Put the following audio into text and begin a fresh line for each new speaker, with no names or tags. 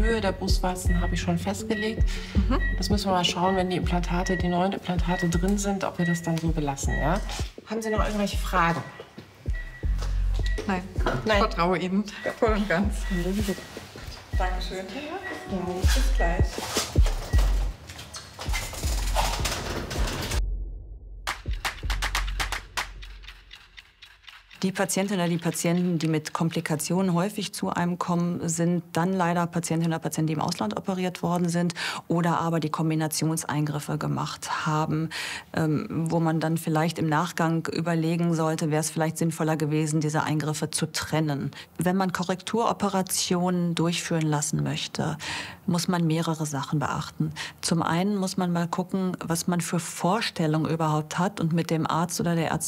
Höhe der Brustwarzen habe ich schon festgelegt. Das müssen wir mal schauen, wenn die neuen Implantate drin sind, ob wir das dann so belassen. Ja? Haben Sie noch irgendwelche Fragen?
Nein, ich vertraue Ihnen voll und ganz. Dankeschön. Ja, bis gleich.
Die Patientinnen oder die Patienten, die mit Komplikationen häufig zu einem kommen, sind dann leider Patientinnen oder Patienten, die im Ausland operiert worden sind oder aber die Kombinationseingriffe gemacht haben, wo man dann vielleicht im Nachgang überlegen sollte, wäre es vielleicht sinnvoller gewesen, diese Eingriffe zu trennen. Wenn man Korrekturoperationen durchführen lassen möchte, muss man mehrere Sachen beachten. Zum einen muss man mal gucken, was man für Vorstellungen überhaupt hat und mit dem Arzt oder der Ärztin